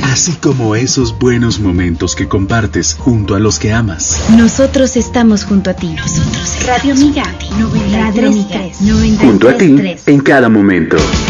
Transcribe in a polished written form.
así como esos buenos momentos que compartes junto a los que amas. Nosotros estamos junto a ti. Radio Amiga 93.3. Junto a ti en cada momento.